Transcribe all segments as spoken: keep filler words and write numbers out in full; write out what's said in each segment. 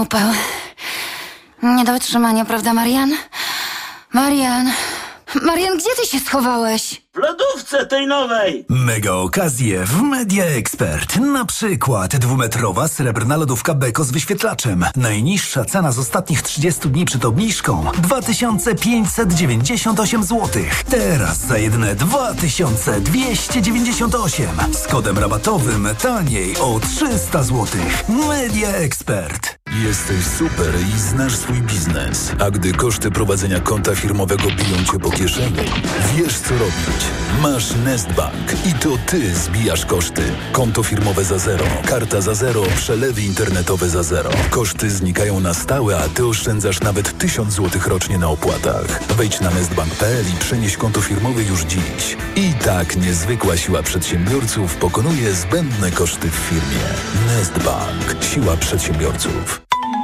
upał. Nie do wytrzymania, prawda, Marian? Marian... Marian, gdzie ty się schowałeś? W lodówce tej nowej! Mega okazje w Media Expert. Na przykład dwumetrowa srebrna lodówka Beko z wyświetlaczem. Najniższa cena z ostatnich trzydziestu dni przed obniżką dwa tysiące pięćset dziewięćdziesiąt osiem złotych. Teraz za jedyne dwa tysiące dwieście dziewięćdziesiąt osiem. Z kodem rabatowym taniej o trzysta złotych. Media Expert. Jesteś super i znasz swój biznes. A gdy koszty prowadzenia konta firmowego biją cię po kieszeni, wiesz co robić. Masz Nestbank i to ty zbijasz koszty. Konto firmowe za zero, karta za zero, przelewy internetowe za zero. Koszty znikają na stałe, a ty oszczędzasz nawet tysiąc złotych rocznie na opłatach. Wejdź na nestbank kropka p l i przenieś konto firmowe już dziś. I tak niezwykła siła przedsiębiorców pokonuje zbędne koszty w firmie. Nestbank. Siła przedsiębiorców.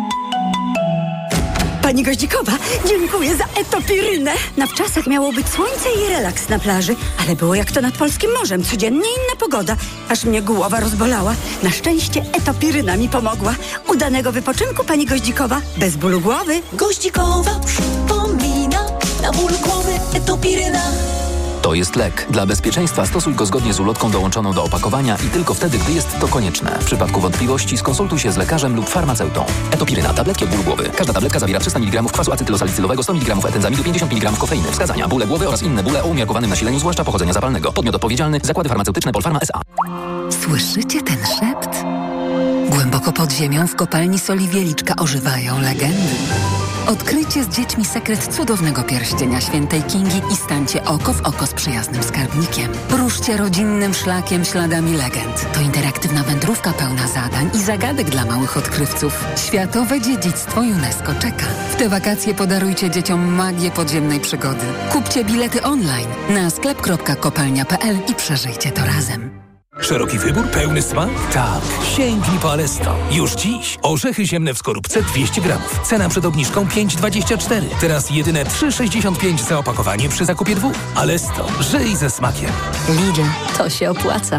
Pani Goździkowa, dziękuję za etopirynę. Na wczasach miało być słońce i relaks na plaży, ale było jak to nad polskim morzem. Codziennie inna pogoda, aż mnie głowa rozbolała. Na szczęście etopiryna mi pomogła. Udanego wypoczynku, pani Goździkowa, bez bólu głowy. Goździkowa przypomina, na ból głowy etopiryna. To jest lek. Dla bezpieczeństwa stosuj go zgodnie z ulotką dołączoną do opakowania i tylko wtedy, gdy jest to konieczne. W przypadku wątpliwości skonsultuj się z lekarzem lub farmaceutą. Etopiryna. Tabletki od bólu głowy. Każda tabletka zawiera trzysta miligramów kwasu acetylosalicylowego, sto miligramów etenzamidu, pięćdziesiąt miligramów kofeiny. Wskazania. Bóle głowy oraz inne bóle o umiarkowanym nasileniu, zwłaszcza pochodzenia zapalnego. Podmiot odpowiedzialny. Zakłady farmaceutyczne Polpharma S A. Słyszycie ten szept? Głęboko pod ziemią w kopalni soli Wieliczka ożywają legendy. Odkryjcie z dziećmi sekret cudownego pierścienia świętej Kingi i stańcie oko w oko z przyjaznym skarbnikiem. Ruszcie rodzinnym szlakiem śladami legend. To interaktywna wędrówka pełna zadań i zagadek dla małych odkrywców. Światowe dziedzictwo UNESCO czeka. W te wakacje podarujcie dzieciom magię podziemnej przygody. Kupcie bilety online na sklep kropka kopalnia kropka p l i przeżyjcie to razem. Szeroki wybór, pełny smak? Tak. Sięgnij po Alesto. Już dziś. Orzechy ziemne w skorupce dwieście gramów. Cena przed obniżką pięć dwadzieścia cztery. Teraz jedyne trzy sześćdziesiąt pięć za opakowanie przy zakupie dwóch. Alesto. Żyj ze smakiem. Lidl. To się opłaca.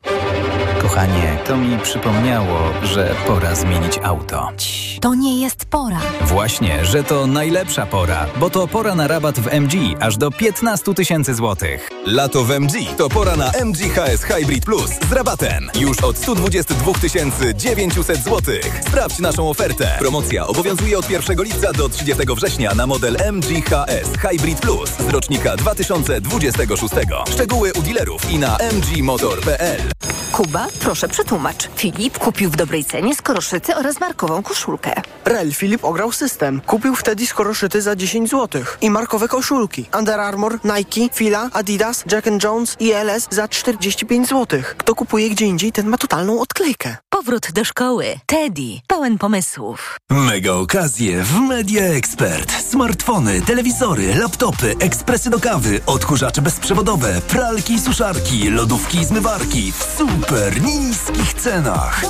Kochanie, to mi przypomniało, że pora zmienić auto. To nie jest pora. Właśnie, że to najlepsza pora, bo to pora na rabat w M G aż do piętnaście tysięcy złotych. Lato w M G to pora na M G H S Hybrid Plus z rabatem. Już od sto dwadzieścia dwa tysiące dziewięćset złotych. Sprawdź naszą ofertę. Promocja obowiązuje od pierwszego lipca do trzydziestego września na model M G H S Hybrid Plus z rocznika dwa tysiące dwudziestego szóstego. Szczegóły u dealerów i na m g motor kropka p l. Kuba, proszę przetłumacz. Filip kupił w dobrej cenie skoroszyty oraz markową koszulkę. Rel Filip ograł system. Kupił wtedy skoroszyty za dziesięć złotych i markowe koszulki. Under Armour, Nike, Fila, Adidas, Jack and Jones i L S za czterdzieści pięć złotych. Kto kupuje gdzie indziej, ten ma totalną odklejkę. Powrót do szkoły. Teddy. Pełen pomysłów. Mega okazje w Media Expert. Smartfony, telewizory, laptopy, ekspresy do kawy, odkurzacze bezprzewodowe, pralki i suszarki, lodówki i zmywarki w super niskich cenach.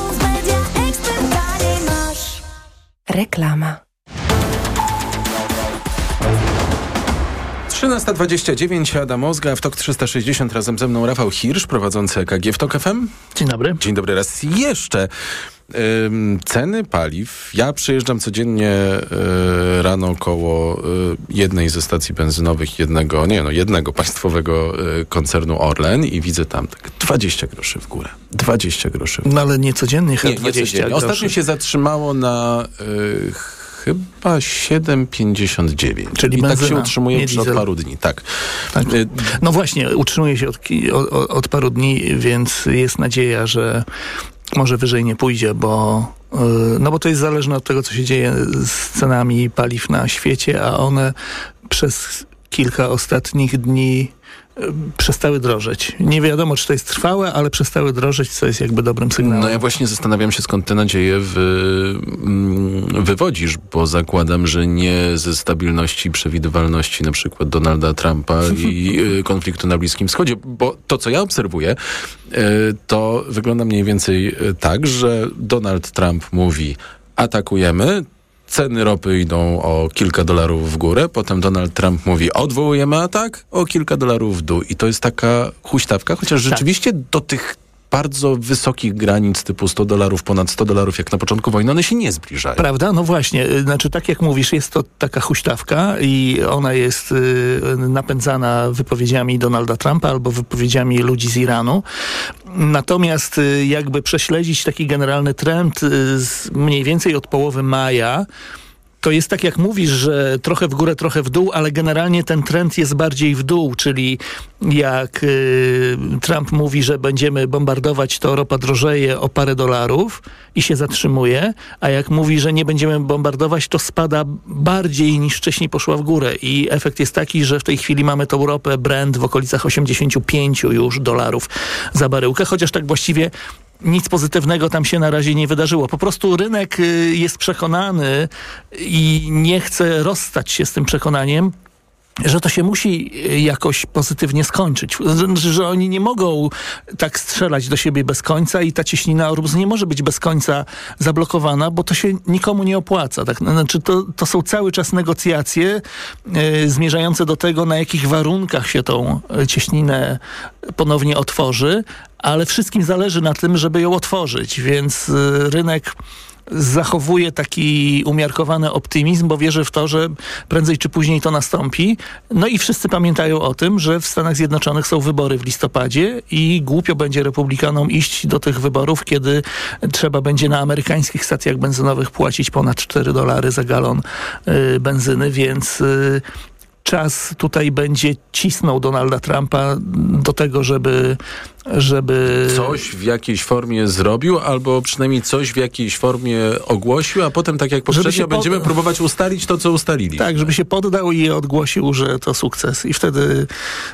Reklama. trzynasta dwadzieścia dziewięć, Adam Ozga, w Tok trzysta sześćdziesiąt, razem ze mną Rafał Hirsch, prowadzący E K G w Tok F M. Dzień dobry. Dzień dobry raz jeszcze. Ym, ceny paliw. Ja przyjeżdżam codziennie y, rano koło y, jednej ze stacji benzynowych jednego, nie no, jednego państwowego y, koncernu Orlen i widzę tam tak dwadzieścia groszy w górę. dwadzieścia groszy w górę. No ale nie codziennie, chyba nie, dwadzieścia nie codziennie. groszy. Ostatnio się zatrzymało na y, chyba siedem pięćdziesiąt dziewięć. Czyli i benzyna, tak się utrzymuje już diesel. od paru dni. Tak. tak. No właśnie, utrzymuje się od, od, od paru dni, więc jest nadzieja, że może wyżej nie pójdzie, bo, no bo to jest zależne od tego, co się dzieje z cenami paliw na świecie, a one przez kilka ostatnich dni przestały drożeć. Nie wiadomo, czy to jest trwałe, ale przestały drożeć, co jest jakby dobrym sygnałem. No ja właśnie zastanawiam się, skąd te nadzieje wy, wywodzisz, bo zakładam, że nie ze stabilności i przewidywalności na przykład Donalda Trumpa i konfliktu na Bliskim Wschodzie, bo to, co ja obserwuję, to wygląda mniej więcej tak, że Donald Trump mówi: atakujemy, ceny ropy idą o kilka dolarów w górę, potem Donald Trump mówi: odwołujemy atak, o kilka dolarów w dół. I to jest taka huśtawka, chociaż rzeczywiście tak. do tych bardzo wysokich granic typu sto dolarów, ponad sto dolarów, jak na początku wojny, one się nie zbliżają. Prawda? No właśnie. Znaczy, tak jak mówisz, jest to taka huśtawka i ona jest y, napędzana wypowiedziami Donalda Trumpa albo wypowiedziami ludzi z Iranu. Natomiast y, jakby prześledzić taki generalny trend y, z mniej więcej od połowy maja, to jest tak, jak mówisz, że trochę w górę, trochę w dół, ale generalnie ten trend jest bardziej w dół, czyli jak y, Trump mówi, że będziemy bombardować, to ropa drożeje o parę dolarów i się zatrzymuje, a jak mówi, że nie będziemy bombardować, to spada bardziej niż wcześniej poszła w górę i efekt jest taki, że w tej chwili mamy tą ropę Brent w okolicach osiemdziesiąt pięć już dolarów za baryłkę, chociaż tak właściwie nic pozytywnego tam się na razie nie wydarzyło. Po prostu rynek jest przekonany i nie chce rozstać się z tym przekonaniem, że to się musi jakoś pozytywnie skończyć. Że, że oni nie mogą tak strzelać do siebie bez końca i ta cieśnina Ormus nie może być bez końca zablokowana, bo to się nikomu nie opłaca. Tak? Znaczy to, to są cały czas negocjacje y, zmierzające do tego, na jakich warunkach się tą cieśninę ponownie otworzy, ale wszystkim zależy na tym, żeby ją otworzyć, więc y, rynek zachowuje taki umiarkowany optymizm, bo wierzy w to, że prędzej czy później to nastąpi. No i wszyscy pamiętają o tym, że w Stanach Zjednoczonych są wybory w listopadzie i głupio będzie republikanom iść do tych wyborów, kiedy trzeba będzie na amerykańskich stacjach benzynowych płacić ponad cztery dolary za galon y, benzyny, więc y, czas tutaj będzie cisnął Donalda Trumpa do tego, żeby żeby... Coś w jakiejś formie zrobił, albo przynajmniej coś w jakiejś formie ogłosił, a potem, tak jak poprzednio, będziemy pod... próbować ustalić to, co ustalili. Tak, żeby się poddał i ogłosił, że to sukces. I wtedy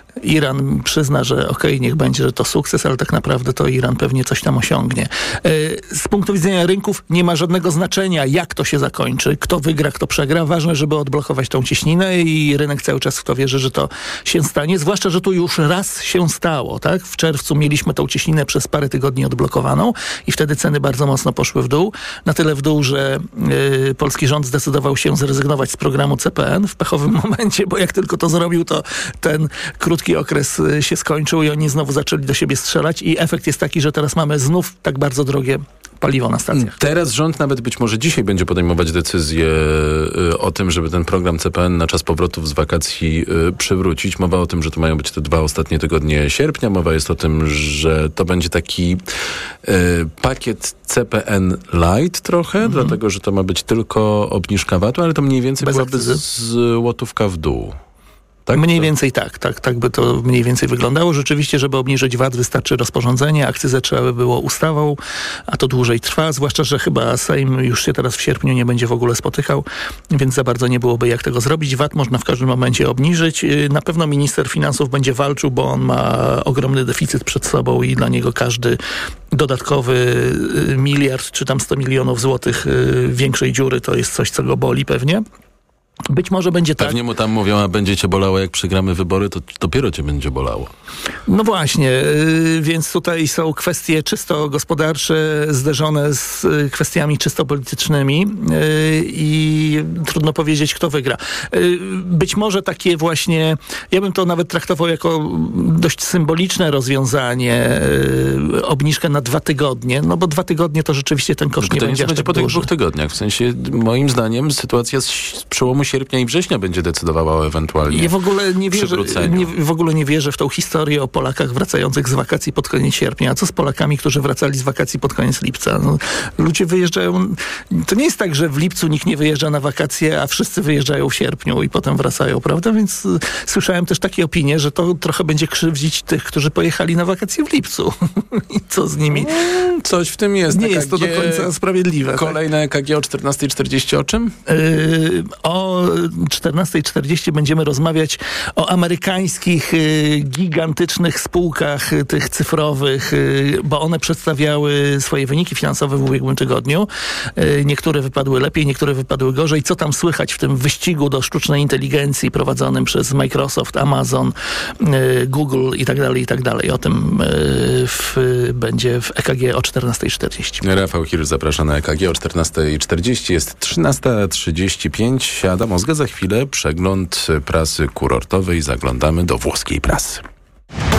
Iran przyzna, że okej, okay, niech będzie, że to sukces, ale tak naprawdę to Iran pewnie coś tam osiągnie. Z punktu widzenia rynków nie ma żadnego znaczenia, jak to się zakończy, kto wygra, kto przegra. Ważne, żeby odblokować tą cieśninę i rynek cały czas w to wierzy, że to się stanie. Zwłaszcza, że tu już raz się stało, tak? W czerwcu mieliśmy tą cieśninę przez parę tygodni odblokowaną i wtedy ceny bardzo mocno poszły w dół. Na tyle w dół, że y, polski rząd zdecydował się zrezygnować z programu C P N w pechowym momencie, bo jak tylko to zrobił, to ten krótki okres y, się skończył i oni znowu zaczęli do siebie strzelać i efekt jest taki, że teraz mamy znów tak bardzo drogie paliwo na stacjach. Teraz rząd nawet być może dzisiaj będzie podejmować decyzję y, o tym, żeby ten program C P N na czas powrotów z wakacji y, przywrócić. Mowa o tym, że to mają być te dwa ostatnie tygodnie sierpnia. Mowa jest o tym, że to będzie taki y, pakiet C P N light trochę, mhm. dlatego, że to ma być tylko obniżka V A T-u, ale to mniej więcej Bez byłaby akcyzy. złotówka w dół. Tak? Mniej to... więcej tak, tak, tak by to mniej więcej wyglądało. Rzeczywiście, żeby obniżyć V A T wystarczy rozporządzenie, akcyzę trzeba by było ustawą, a to dłużej trwa, zwłaszcza, że chyba Sejm już się teraz w sierpniu nie będzie w ogóle spotykał, więc za bardzo nie byłoby jak tego zrobić. V A T można w każdym momencie obniżyć. Na pewno minister finansów będzie walczył, bo on ma ogromny deficyt przed sobą i dla niego każdy dodatkowy miliard, czy tam sto milionów złotych większej dziury to jest coś, co go boli pewnie. Być może będzie tak. Pewnie mu tam mówią, a będzie cię bolało, jak przegramy wybory, to dopiero cię będzie bolało. No właśnie, yy, więc tutaj są kwestie czysto gospodarcze zderzone z y, kwestiami czysto politycznymi yy, i trudno powiedzieć, kto wygra. Yy, być może takie właśnie, ja bym to nawet traktował jako dość symboliczne rozwiązanie, yy, obniżkę na dwa tygodnie, no bo dwa tygodnie to rzeczywiście ten koszt no, nie będzie aż będzie tak po tych duży. dwóch tygodniach. W sensie, moim zdaniem, sytuacja z, z przełomu sierpnia i września będzie decydowała o ewentualnie ja w ogóle nie wierzę, nie, w ogóle nie wierzę w tą historię o Polakach wracających z wakacji pod koniec sierpnia. A co z Polakami, którzy wracali z wakacji pod koniec lipca? No, ludzie wyjeżdżają... To nie jest tak, że w lipcu nikt nie wyjeżdża na wakacje, a wszyscy wyjeżdżają w sierpniu i potem wracają, prawda? Więc y, słyszałem też takie opinie, że to trochę będzie krzywdzić tych, którzy pojechali na wakacje w lipcu. I co z nimi? Coś w tym jest. Nie jest to do końca sprawiedliwe. Kolejne E K G o czternastej czterdzieści o czym? Yy, o czternastej czterdzieści będziemy rozmawiać o amerykańskich y, gigantycznych spółkach y, tych cyfrowych, y, bo one przedstawiały swoje wyniki finansowe w ubiegłym tygodniu. Y, niektóre wypadły lepiej, niektóre wypadły gorzej. Co tam słychać w tym wyścigu do sztucznej inteligencji prowadzonym przez Microsoft, Amazon, y, Google i tak dalej, i tak dalej. O tym y, w, będzie w E K G o czternastej czterdzieści. Rafał Hirsch zaprasza na E K G o czternastej czterdzieści. Jest trzynasta trzydzieści pięć. Adam Ozga za chwilę przegląd prasy kurortowej. Zaglądamy do włoskiej prasy.